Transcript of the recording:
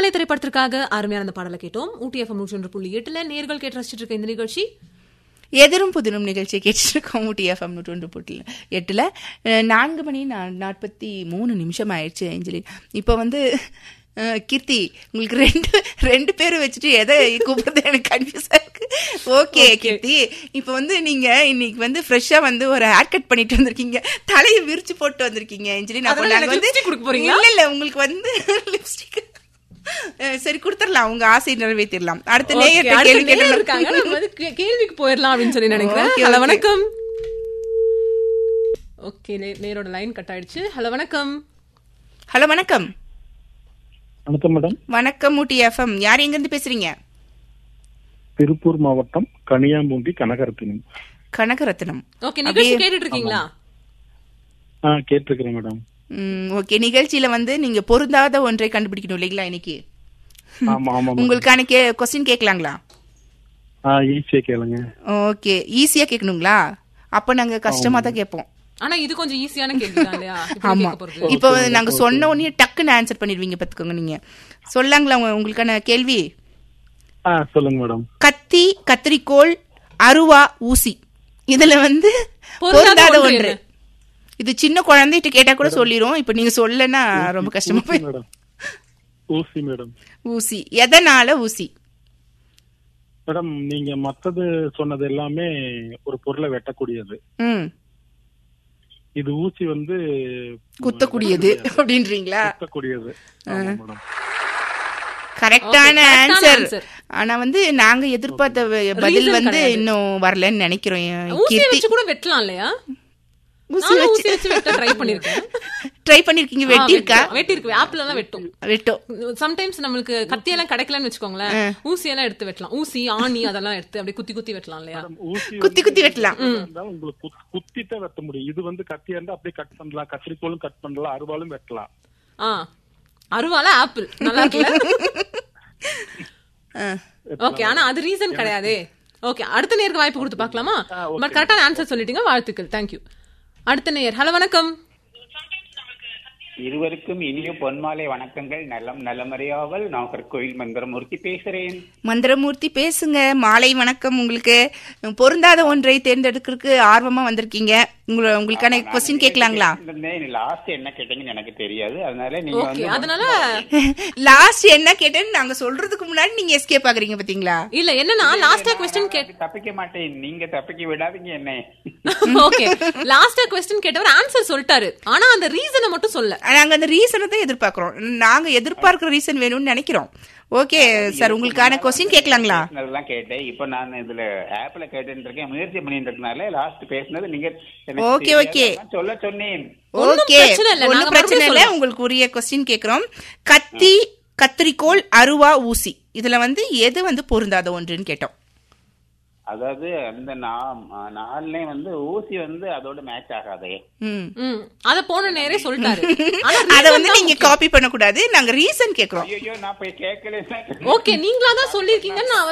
பொன்மாலை திரைப்படத்திற்காக அருமையான அந்த பாடலை கேட்டோம். ஊட்டி FM 101.8 நேர்கள் கேட்டு ரசிச்சுட்டு இருக்க இந்த நிகழ்ச்சி எதிரும் புதிரும் நிகழ்ச்சியை கேட்டுட்டு இருக்கோம். ஊட்டி FM 101.8 4:43 ஆயிடுச்சு. ஏஞ்சலி இப்போ கீர்த்தி உங்களுக்கு ரெண்டு பேரும் வச்சுட்டு எதை கூப்பிடுறது எனக்கு கன்ஃபியூஸா இருக்கு. ஓகே கீர்த்தி, இப்போ நீங்க இன்னைக்கு ஃப்ரெஷ்ஷா ஒரு ஹேர் கட் பண்ணிட்டு வந்திருக்கீங்க, தலையை விரிச்சு போட்டு வந்திருக்கீங்க. ஏஞ்சலி இல்ல உங்களுக்கு லிப்ஸ்டிக் சரி கொடுத்துடலாம், உங்க ஆசை நிறைவேற்றிடலாம். அடுத்த கேள்விக்கு போயிடலாம் அப்படின்னு சொல்லி நினைக்கிறேன். ஹலோ வணக்கம். ஓகே, நேரோட லைன் கட் ஆயிடுச்சு. ஹலோ வணக்கம். ஹலோ வணக்கம். வணக்கம் மேடம். வணக்கம். ஊட்டி FM. யார் எங்க இருந்து பேசுறீங்க? திருப்பூர் மாவட்டம் கனியாம்பூண்டி கனகரத்தினம். கனகரத்தினம். ஓகே, நிகழ்ச்சி கேட்டுட்டு இருக்கீங்களா? கேட்டிருக்கிறேன் மேடம். ஓகே, நிகழ்ச்சியில நீங்க பொருந்தாத ஒன்றை கண்டுபிடிக்கணும் இல்லைங்களா இன்னைக்கு? உங்களுக்கான கொஸ்டின் கேட்கலாங்களா? ஈஸியா கேளுங்க. ஓகே, ஈஸியா கேட்கணுங்களா? அப்ப நாங்க கஷ்டமா தான் கேட்போம். ஆனா இது கொஞ்சம் ஈஸியான கேள்வி தான் இல்லையா? ஆமா, இப்போ நாங்க சொன்ன உடனே டக்குன்னு ஆன்சர் பண்ணிடுவீங்க பாத்துக்கோங்க. நீங்க சொல்லாங்களா உங்களுக்கான கேள்வி? சொல்லுங்க மேடம். கத்தி, கத்திரிக்கோள், அருவா, ஊசி, இதுல பொருந்தாத ஒன்று. இது சின்ன குழந்தைகிட்ட கேட்டா கூட சொல்லிரும். இப்ப நீங்க சொல்லனா ரொம்ப கஷ்டமா போயிடும். ஊசி மேடம். ஊசி. எதனால ஊசி மேடம்? நீங்க மத்தது சொன்னது எல்லாமே ஒரு பொருளை வெட்டக்கூடியது. இது ஊசி குத்தக்கூடியது அப்படின்றீங்களா? குத்தக்கூடியது. கரெக்டான ஆன்சர். ஆனா நாங்க எதிர்பார்த்த பதில் இன்னும் வரலன்னு நினைக்கிறோம். ஊசி கூட வெட்டலாம் இல்லையா? ட்ரை பண்ணிருக்கீங்க? வெட்டிருக்கா? வெட்டிருக்கு. ஆப்பிள் எல்லாம் வெட்டும். சம்டைம்ஸ் நம்மளுக்கு கத்தி எல்லாம் கிடைக்கலன்னு வச்சுக்கோங்களேன், ஊசி எல்லாம் எடுத்து வெட்டலாம். ஊசி, ஆணி அதெல்லாம் எடுத்து அப்படியே குத்தி வெட்டலாம் இல்லையா? குத்தி வெட்டலாம். உங்களுக்கு குத்திட்ட வெட்ட முடியும். இது கத்தியா இருந்தா அப்படியே கட் பண்ணலாம், கத்திரிக்கோளும் கட் பண்ணலாம், அருவாலும் வெட்டலாம். அருவால ஆப்பிள் நல்லா இருக்குல்ல? ஓகே, ஆனா அது ரீசன் கிடையாதே. ஓகே, அடுத்த நேருக்கு வாய்ப்பு கொடுத்து பார்க்கலாமா? பட் கரெக்டான ஆன்சர் சொல்லிட்டீங்க, வாழ்த்துக்கள், தேங்க்யூ. அடுத்த நேயர். ஹலோ வணக்கம். இருவருக்கும் இனிய பொன்மாலை வணக்கங்கள். நலமறியாவல் நாகர்கோவில் மந்திரமூர்த்தி பேசுறேன். மந்திரமூர்த்தி பேசுங்க. மாலை வணக்கம். உங்களுக்கு பொருந்தாத ஒன்றை தேர்ந்தெடுக்கிறதுக்கு ஆர்வமா வந்திருக்கீங்க. உங்களுக்கான கொஸ்டின் கேட்கலாங்களா? லாஸ்ட் என்ன கேட்டீங்கன்னு எனக்கு தெரியாது, அதனால லாஸ்ட் என்ன கேட்டேன்னு நாங்க சொல்றதுக்கு முன்னாடி நீங்க எஸ்கேப் ஆகுறீங்க பாத்தீங்களா? இல்ல என்னன்னா லாஸ்டா क्वेश्चन தப்பிக்க மாட்டேன், நீங்க தப்பிக்க விடாதீங்க என்ன. ஓகே, லாஸ்டா क्वेश्चन கேட்டவர் ஆன்சர் சொல்லிட்டாரு, ஆனா அந்த ரீசனை மட்டும் சொல்ல. நாங்க அந்த ரீசனை தான் எதிர்பார்க்கிறோம். நாங்க எதிர்பார்க்கிற ரீசன் வேணும்னு நினைக்கிறோம். ஓகே சார், உங்களுக்கான கொஸ்டின் கேட்கலாங்களா? அதெல்லாம் கேட்டேன். இப்போ நான் இதுல ஆப்ல கேட்டுட்டு இருக்கேன், முயற்சி பண்ணிட்டு இருக்கனால லாஸ்ட் பேசினது நீங்க ஓகே சொல்ல சொன்னேன். ஓகே, ஒன்னும் பிரச்சனை இல்ல. உங்களுக்கு உரிய கொஸ்டின் கேக்குறோம். கத்தி, கத்திரிக்கோள், அருவா, ஊசி, இதுல எது பொருந்தாத ஒன்றுன்னு கேட்டோம். அதாவது அந்த நாள்லயும் ஊசி அதோட மேட்ச் ஆகாதே. அத போன நேரே சொல்லிட்டாரு. அத நீங்க காப்பி பண்ண கூடாது. நாங்க ரீசன் கேக்குறோம். ஐயோ, நான் போய் கேட்கல. ஓகே, நீங்களா தான் சொல்லிருக்கீங்க. நான்